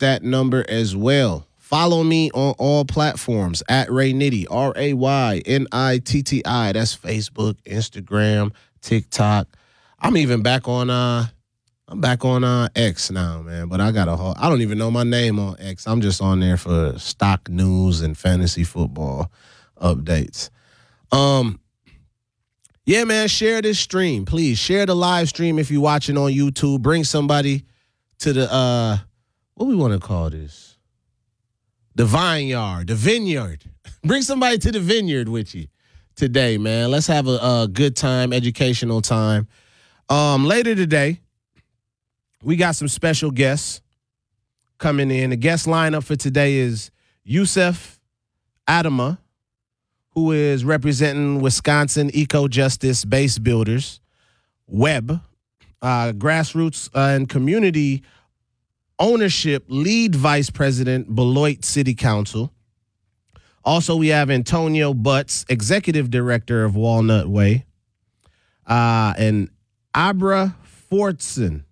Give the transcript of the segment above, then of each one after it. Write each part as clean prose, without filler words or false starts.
that number as well. Follow me on all platforms at Ray Nitty, RayNitti. That's Facebook, Instagram, TikTok. I'm even back on X now, man. But I don't even know my name on X. I'm just on there for stock news and fantasy football updates. Yeah, man, share this stream. Please share the live stream if you're watching on YouTube. Bring somebody to the what we want to call this? The vineyard, the vineyard. Bring somebody to the vineyard with you today, man. Let's have a good time, educational time. Later today, we got some special guests coming in. The guest lineup for today is Yusef Adama, who is representing Wisconsin Eco-Justice Base Builders, WEB, Grassroots and Community Ownership Lead Vice President, Beloit City Council. Also, we have Antonio Butts, Executive Director of Walnut Way, and Abra Fortson.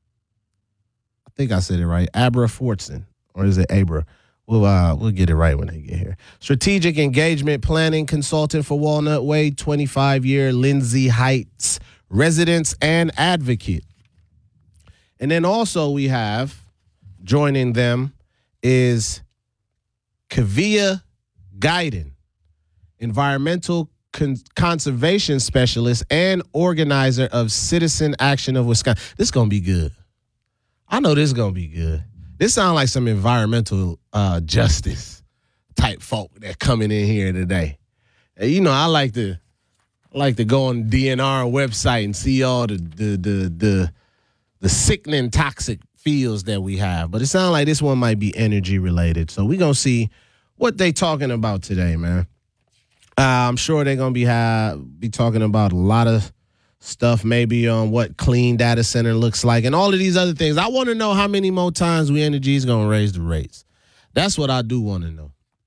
I think I said it right. Abra Fortson, or is it Abra? We'll get it right when they get here. Strategic Engagement Planning Consultant for Walnut Way, 25-year Lindsay Heights residents and advocate. And then also we have, joining them is Kavia Guyton, Environmental Conservation Specialist and organizer of Citizen Action of Wisconsin. This is going to be good. I know this is going to be good. This sounds like some environmental justice type folk that coming in here today. And, you know, I like to go on the DNR website and see all the sickening toxic fields that we have. But it sounds like this one might be energy related. So we're going to see what they talking about today, man. I'm sure they're going to be talking about a lot of stuff, maybe on what clean data center looks like and all of these other things. I want to know how many more times We Energy is going to raise the rates. That's what I do want to know.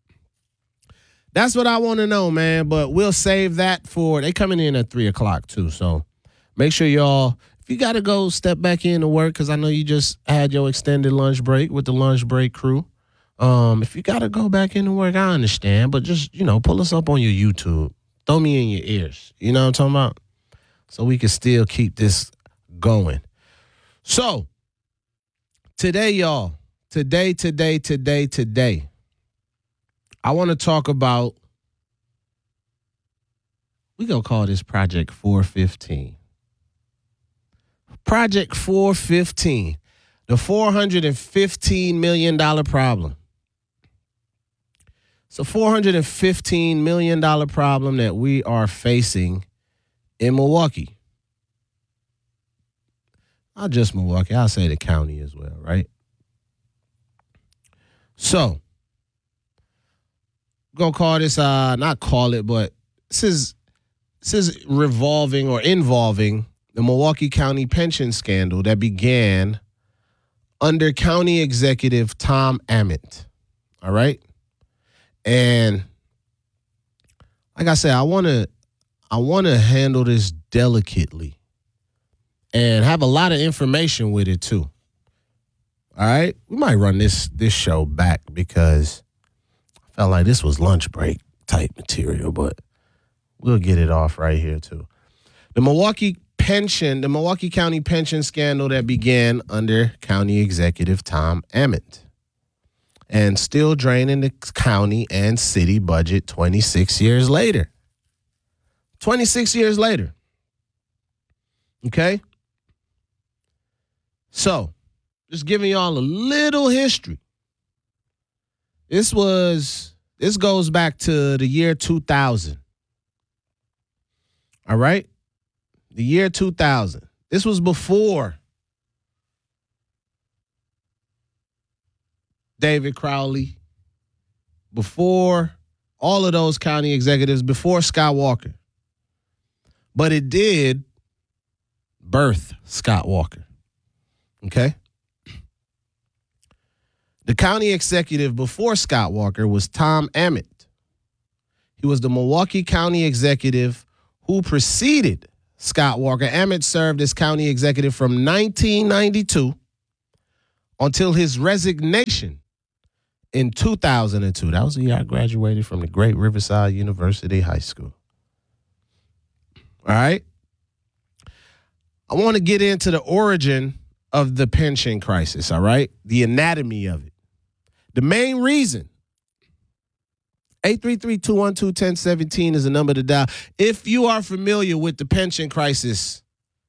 That's what I want to know, man. But we'll save that for, they coming in at 3 o'clock too. So make sure y'all, if you got to go step back in to work, because I know you just had your extended lunch break with the lunch break crew. If you got to go back into work, I understand. But just, pull us up on your YouTube. Throw me in your ears. You know what I'm talking about? So we can still keep this going. So, today, y'all, today, I want to talk about, we're going to call this Project 415. Project 415, the $415 million problem. It's a $415 million problem that we are facing in Milwaukee. Not just Milwaukee, I'll say the county as well, right? So, I'm going to call this, not call it, but this is revolving or involving the Milwaukee County pension scandal that began under County Executive Tom Ammett, all right? And like I said, I want to handle this delicately and have a lot of information with it too. All right? We might run this show back because I felt like this was lunch break type material, but we'll get it off right here too. The Milwaukee County pension scandal that began under County Executive Tom Ammett and still draining the county and city budget 26 years later. 26 years later. Okay? So, just giving y'all a little history. This goes back to the year 2000. All right? The year 2000. This was before David Crowley, before all of those county executives, before Scott Walker. But it did birth Scott Walker. Okay? The county executive before Scott Walker was Tom Ammett. He was the Milwaukee County executive who preceded Scott Walker. Ammett served as county executive from 1992 until his resignation in 2002. That was the year I graduated from the great Riverside University High School. All right. I want to get into the origin of the pension crisis, all right? The anatomy of it. The main reason, 833-212-1017 is the number to dial. If you are familiar with the pension crisis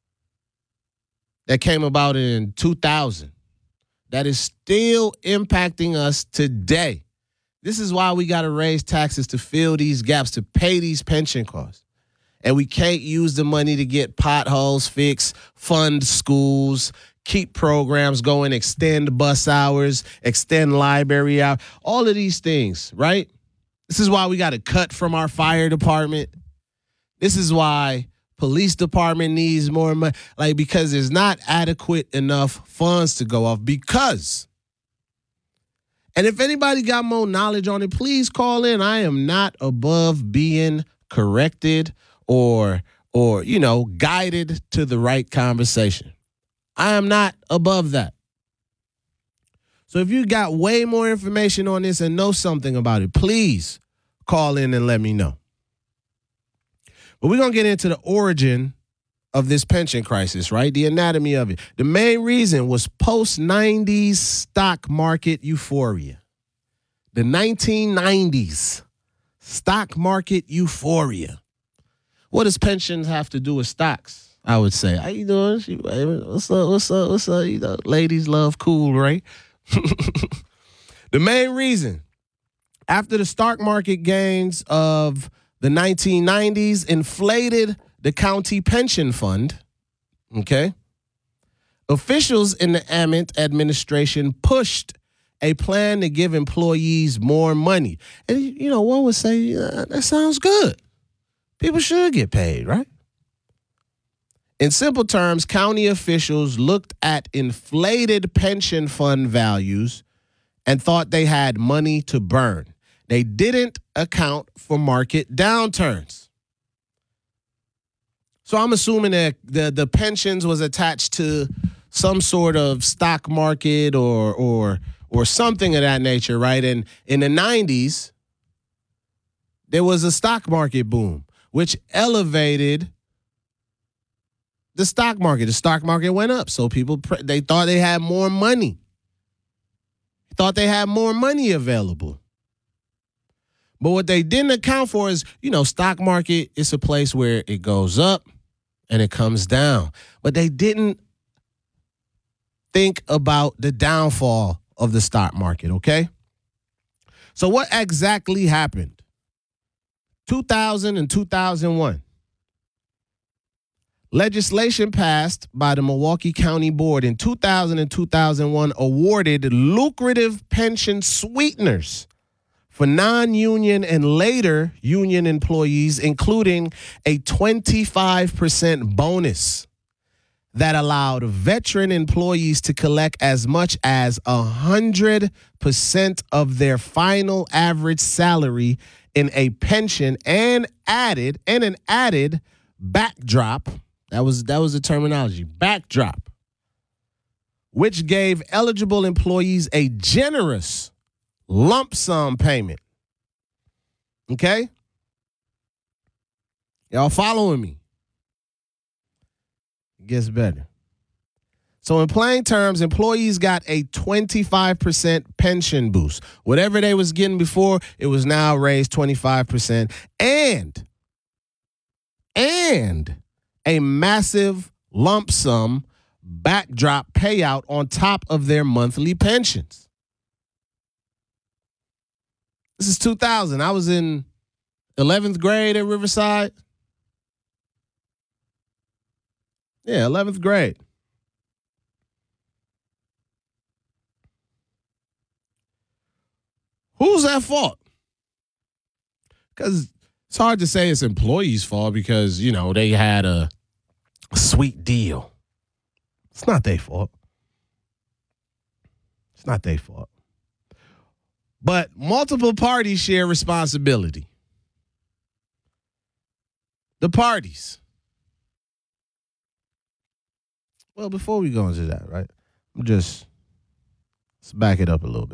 that came about in 2000, that is still impacting us today. This is why we got to raise taxes to fill these gaps, to pay these pension costs. And we can't use the money to get potholes fixed, fund schools, keep programs going, extend bus hours, extend library hours, all of these things, right? This is why we got to cut from our fire department. This is why police department needs more money, because there's not adequate enough funds to go off because. And if anybody got more knowledge on it, please call in. I am not above being corrected or guided to the right conversation. I am not above that. So if you got way more information on this and know something about it, please call in and let me know. But we're going to get into the origin of this pension crisis, right? The anatomy of it. The main reason was post-90s stock market euphoria. The 1990s stock market euphoria. What does pensions have to do with stocks? I would say. How you doing? What's up? Ladies love cool, right? The main reason, after the stock market gains of the 1990s inflated the county pension fund, okay, officials in the Ament administration pushed a plan to give employees more money. And, one would say, that sounds good. People should get paid, right? In simple terms, county officials looked at inflated pension fund values and thought they had money to burn. They didn't account for market downturns. So I'm assuming that the pensions was attached to some sort of stock market or something of that nature, right? And in the 90s, there was a stock market boom, which elevated the stock market. The stock market went up. So people, they thought they had more money. Thought they had more money available. But what they didn't account for is, stock market is a place where it goes up and it comes down. But they didn't think about the downfall of the stock market, okay? So what exactly happened? 2000 and 2001. Legislation passed by the Milwaukee County Board in 2000 and 2001 awarded lucrative pension sweeteners for non-union and later union employees, including a 25% bonus that allowed veteran employees to collect as much as 100% of their final average salary in a pension and an added backdrop. That was the terminology, backdrop, which gave eligible employees a generous lump sum payment. Okay? Y'all following me? It gets better. So in plain terms, employees got a 25% pension boost. Whatever they was getting before, it was now raised 25%. And a massive lump sum backdrop payout on top of their monthly pensions. This is 2000. I was in 11th grade at Riverside. Yeah, 11th grade. Who's at fault? Because it's hard to say it's employees' fault because, they had a sweet deal. It's not their fault. It's not their fault. But multiple parties share responsibility. The parties. Well, before we go into that, right, I'm just Let's back it up a little bit.